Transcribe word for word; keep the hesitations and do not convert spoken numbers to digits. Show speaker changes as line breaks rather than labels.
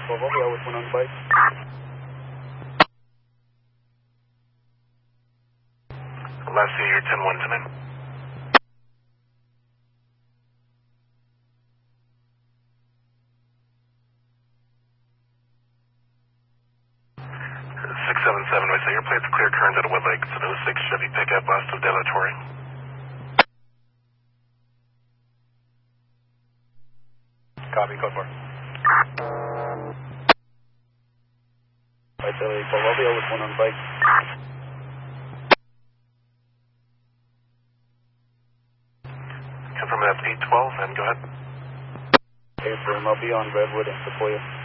Philadelphia with one on the bike.
Last year, you're ten one tonight. six seven seven, I say your plate's clear current out of Wood Lake. It's an oh six Chevy pickup west of De La Torre.
Copy, code four. Right, Philadelphia with one on the bike.
Confirm that's eight twelve, and go ahead.
Hey, firm, I'll be on Redwood and Sequoia.